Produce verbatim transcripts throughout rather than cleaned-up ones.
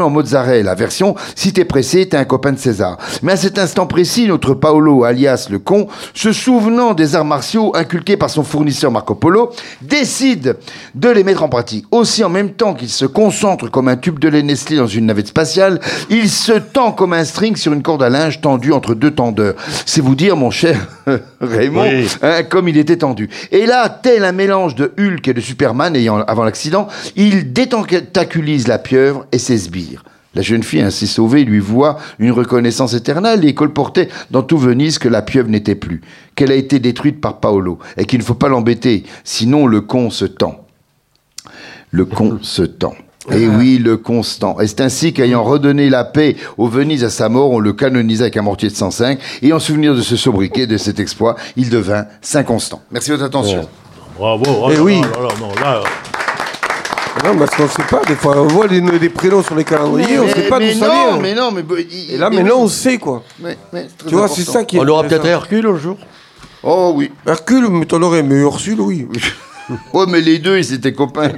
en mozzarella, version « Si t'es pressé, t'es un copain de César ». Mais à cet instant précis, notre Paolo, alias le con, se souvenant des arts martiaux inculqués par son fournisseur Marco Polo, décide de les mettre en pratique. Aussi, en même temps qu'il se concentre comme un tube de lait Nestlé dans une navette spatiale, il se tend comme un string sur une corde à linge tendue entre deux tendeurs. C'est vous dire, mon cher Raymond, oui. hein, comme il était tendu. Et là, tel un mélange de Hulk et de Superman ayant, avant l'accident, il détentaculise la pieuvre et ses sbires. La jeune fille, ainsi sauvée, lui voit une reconnaissance éternelle et colportait dans tout Venise que la pieuvre n'était plus, qu'elle a été détruite par Paolo et qu'il ne faut pas l'embêter, sinon le con se tend. Le con se tend. Et oui, le constant. Et c'est ainsi qu'ayant redonné la paix au Venise à sa mort, on le canonisa avec un mortier de cent cinq et en souvenir de ce sobriquet, de cet exploit, il devint Saint Constant. Merci de votre attention. Oh. Bravo. Oh, et là, oui. Là, là, non, là... Non, parce qu'on ne sait pas, des fois on voit les, des prénoms sur les calendriers, mais, on ne sait pas d'où ça vient. Mais non, mais il, Et là, mais maintenant, oui. on sait quoi. Mais, mais tu vois, c'est ça qui est. On aura peut-être Hercule un jour. Oh oui. Hercule, mais t'en aurais, mais Ursule, oui. Oh, mais les deux, ils étaient copains.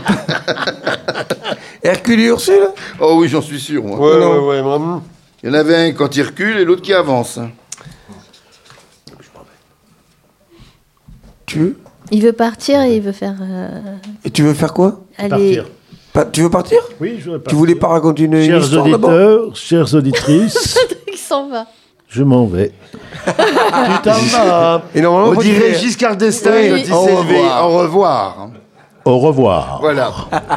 Hercule et Ursule? Oh oui, j'en suis sûr, moi. Ouais, ouais, ouais, vraiment. Il y en avait un quand il recule et l'autre qui avance. Tu veux? Il veut partir et il veut faire... Euh... Et tu veux faire quoi? Aller... Partir. Pa- tu veux partir? Oui, je veux partir. Tu voulais pas raconter une, chers une histoire auditeurs, d'abord? chères auditrices, Il s'en va. je m'en vais. Tu t'en vas. Et normalement, On moi, dirait je fais- Giscard d'Estaing Oui. quand il s'est levé. Au revoir. Au revoir. Voilà.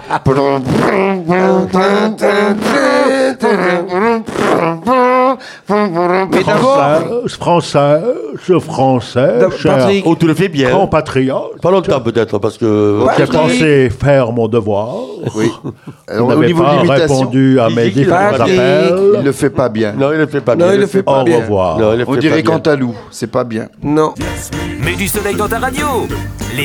Mais d'abord, Français, français, français, D'ab- cher Patrick. Oh, tu le fais bien. compatriote, Pas longtemps peut-être, parce que... Ouais. j'ai Patrick. pensé faire mon devoir. Oui. Alors, Vous au n'avez niveau de pas l'imitation, répondu à Il mes dit qu'il différents Patrick. il appels. le fait pas bien. Non, il le fait pas Non, bien. il le fait pas Au bien. revoir. Non, il le On fait dirait pas bien. Cantalou. C'est pas bien. non. Mets du soleil dans ta radio. Les